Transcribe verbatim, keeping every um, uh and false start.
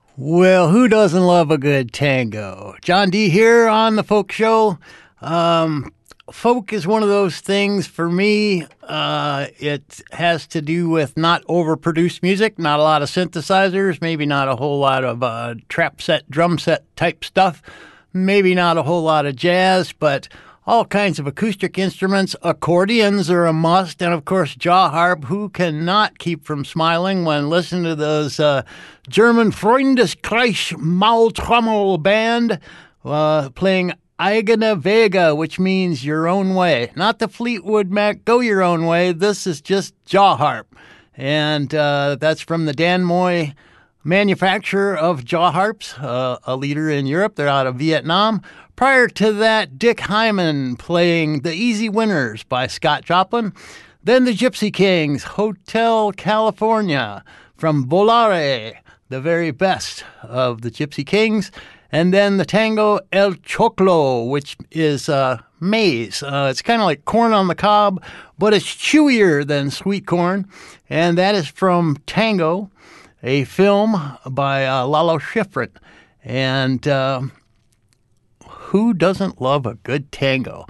Well, who doesn't love a good tango? John D. here on the Folk Show. Um, folk is one of those things for me. Uh, it has to do with not overproduced music, not a lot of synthesizers, maybe not a whole lot of uh, trap set, drum set type stuff, maybe not a whole lot of jazz, but all kinds of acoustic instruments. Accordions are a must, and of course, jaw harp. Who cannot keep from smiling when listening to those uh, German Freundeskreis Maultrommel band uh, playing Eigene Wege, which means your own way. Not the Fleetwood Mac Go Your Own Way. This is just jaw harp, and uh, that's from the Dan Moy manufacturer of jaw harps, uh, a leader in Europe. They're out of Vietnam. Prior to that, Dick Hyman playing The Easy Winners by Scott Joplin. Then the Gypsy Kings, Hotel California from Volare, the very best of the Gypsy Kings. And then the tango El Choclo, which is uh, maize. Uh, it's kind of like corn on the cob, but it's chewier than sweet corn. And that is from Tango, a film by uh, Lalo Schifrin. And uh, who doesn't love a good tango?